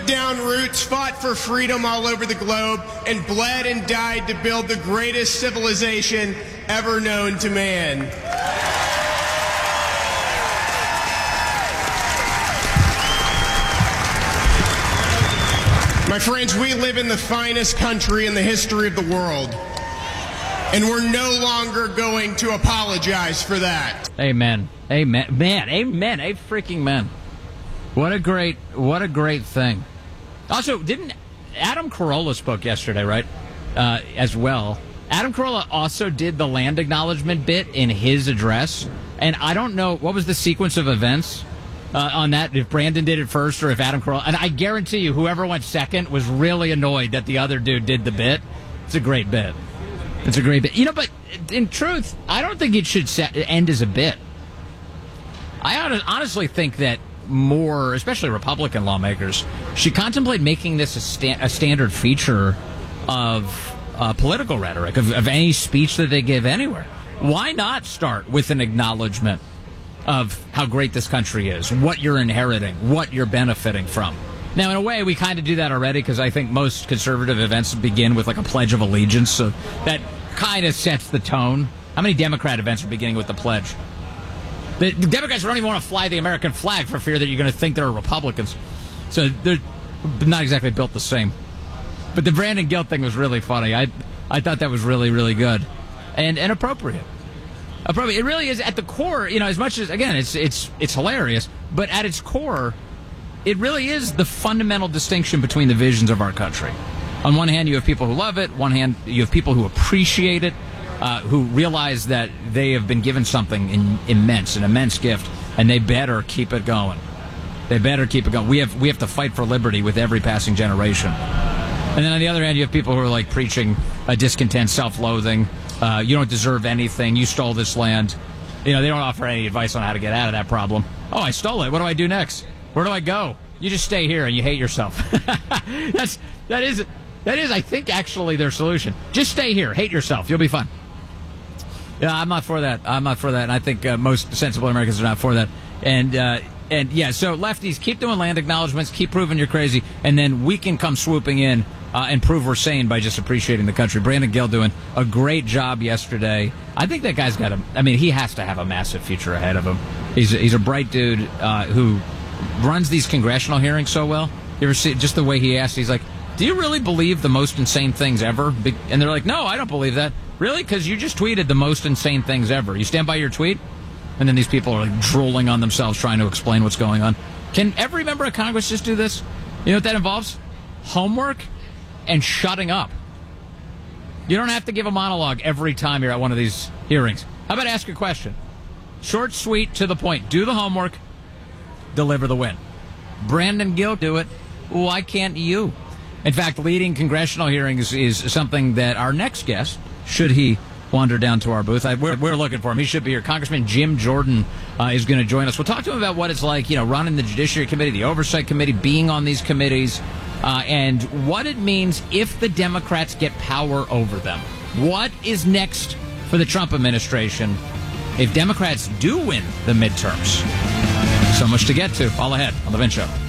down roots, fought for freedom all over the globe, and bled and died to build the greatest civilization ever known to man. My friends, we live in the finest country in the history of the world, and we're no longer going to apologize for that. Amen. Amen. Man, amen. A freaking man. What a great thing. Also, didn't Adam Carolla spoke yesterday, right? As well. Adam Carolla also did the land acknowledgement bit in his address, and I don't know what was the sequence of events on that, if Brandon did it first or if Adam Carolla. And I guarantee you, whoever went second was really annoyed that the other dude did the bit. It's a great bit. It's a great bit. You know, but in truth, I don't think it should end as a bit. I honestly think that more, especially Republican lawmakers, should contemplate making this a standard feature of political rhetoric, of any speech that they give anywhere. Why not start with an acknowledgement of how great this country is, what you're inheriting, what you're benefiting from? Now, in a way, we kind of do that already, because I think most conservative events begin with like a Pledge of Allegiance, so that kind of sets the tone. How many Democrat events are beginning with the pledge? The Democrats don't even want to fly the American flag for fear that you're going to think they're Republicans. So they're not exactly built the same. But the Brandon Gill thing was really funny. I thought that was really, really good and appropriate. Appropriate. It really is at the core, you know, as much as, again, it's hilarious, but at its core, it really is the fundamental distinction between the visions of our country. On one hand, you have people who love it. On one hand, you have people who appreciate it, who realize that they have been given something immense, an immense gift, and they better keep it going. They better keep it going. We have to fight for liberty with every passing generation. And then on the other hand, you have people who are like preaching discontent, self-loathing. You don't deserve anything. You stole this land. You know, they don't offer any advice on how to get out of that problem. Oh, I stole it. What do I do next? Where do I go? You just stay here and you hate yourself. That is, I think, actually their solution. Just stay here. Hate yourself. You'll be fine. Yeah, I'm not for that. And I think most sensible Americans are not for that. And yeah, so lefties, keep doing land acknowledgments, keep proving you're crazy, and then we can come swooping in and prove we're sane by just appreciating the country. Brandon Gill doing a great job yesterday. I think that guy's he has to have a massive future ahead of him. He's a bright dude who runs these congressional hearings so well. You ever see just the way he asks? He's like, do you really believe the most insane things ever? And they're like, no, I don't believe that. Really? Because you just tweeted the most insane things ever. You stand by your tweet? And then these people are like drooling on themselves trying to explain what's going on. Can every member of Congress just do this? You know what that involves? Homework and shutting up. You don't have to give a monologue every time you're at one of these hearings. How about ask a question? Short, sweet, to the point. Do the homework. Deliver the win. Brandon Gill, do it. Why can't you? In fact, leading congressional hearings is something that our next guest, should he wander down to our booth, we're looking for him. He should be here. Congressman Jim Jordan is going to join us. We'll talk to him about what it's like, you know, running the Judiciary Committee, the Oversight Committee, being on these committees, and what it means if the Democrats get power over them. What is next for the Trump administration if Democrats do win the midterms? So much to get to. All ahead on The Vin Show.